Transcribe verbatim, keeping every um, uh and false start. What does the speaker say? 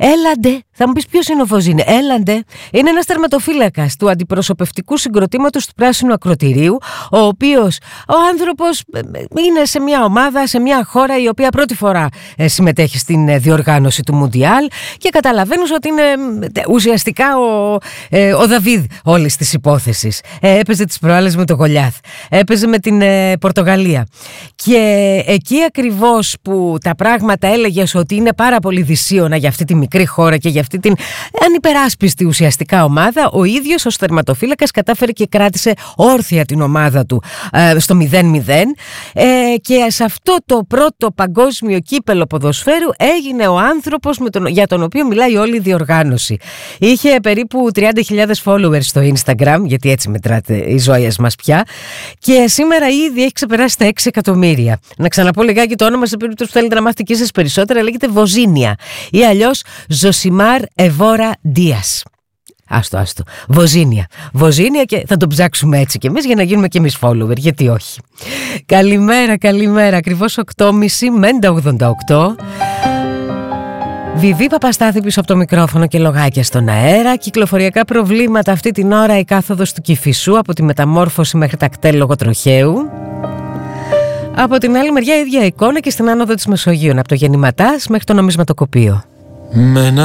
Έλαντε, θα μου πεις ποιος είναι ο Βοζίνη. Έλαντε, είναι ένας τερματοφύλακας του αντιπροσωπευτικού συγκροτήματος του Πράσινου Ακροτηρίου, ο οποίος ο άνθρωπος είναι σε μια ομάδα, σε μια χώρα η οποία πρώτη φορά συμμετέχει στην διοργάνωση του Μουντιάλ και καταλαβαίνεις ότι είναι ουσιαστικά ο, ο Δαβίδ όλης της υπόθεσης. Έπαιζε τις προάλλες με το Γολιάθ, έπαιζε με την Πορτογαλία και εκεί ακριβώς που τα πράγματα έλεγες ότι είναι πάρα πολύ δυσίωνα για αυτή τη μικρή χώρα και για αυτή την ανυπεράσπιστη ουσιαστικά ομάδα, ο ίδιος ως τερματοφύλακας κατάφερε και κράτησε όρθια την ομάδα του ε, στο μηδέν μηδέν ε, και σε αυτό το πρώτο παγκόσμιο κύπελο ποδοσφαίρου έγινε ο άνθρωπος με τον, για τον οποίο μιλάει όλη η διοργάνωση. Είχε περίπου τριάντα χιλιάδες followers στο Instagram, γιατί έτσι μετράτε οι ζωές μας πια, και σήμερα ήδη έχει ξεπεράσει τα έξι εκατομμύρια. Να ξαναπώ λιγάκι το όνομα σε περίπτωση που θέλετε να μάθετε και εσείς περισσότερα, λέγεται Βοζίνια ή αλλιώς Ζωσιμάρ Εβόρα Ντίας. Άστο, άστο. Βοζίνια. Βοζίνια και θα τον ψάξουμε έτσι κι εμείς για να γίνουμε κι εμείς follower, γιατί όχι. Καλημέρα, καλημέρα. Ακριβώς οκτώ και μισή, Μέντα ογδόντα οκτώ. Βιβί Παπαστάθη πίσω από το μικρόφωνο και λογάκια στον αέρα. Κυκλοφοριακά προβλήματα αυτή την ώρα η κάθοδος του Κηφισού από τη Μεταμόρφωση μέχρι τα κτέλ Λογοτροχαίου. Από την άλλη μεριά η ίδια εικόνα και στην άνοδο της Μεσογείου, από το Γεννηματάς μέχρι το Νομισματοκοπείο.